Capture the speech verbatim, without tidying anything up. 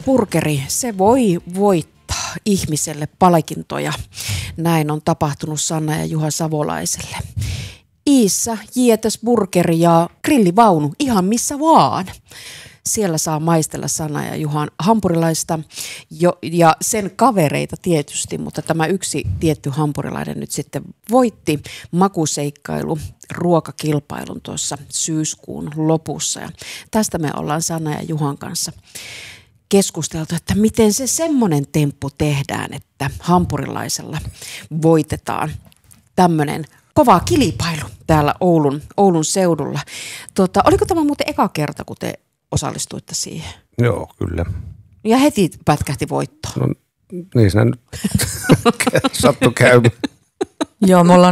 Burgeri, se voi voittaa ihmiselle palkintoja. Näin on tapahtunut Sanna ja Juha Savolaiselle. Iissä, Jietes, Burgeri ja grillivaunu, ihan missä vaan. Siellä saa maistella Sanna ja Juhan hampurilaista jo, ja sen kavereita tietysti, mutta tämä yksi tietty hampurilainen nyt sitten voitti makuseikkailu ruokakilpailun tuossa syyskuun lopussa. Ja tästä me ollaan Sanna ja Juhan kanssa keskusteltu, että miten se semmoinen temppu tehdään, että hampurilaisella voitetaan tämmöinen kova kilpailu täällä Oulun, Oulun seudulla. Tota, oliko tämä muuten eka kerta, kun te osallistuitte siihen? Joo, kyllä. Ja heti pätkähti voittoon. No niin, siinä nyt sattui käymään. Joo, me ollaan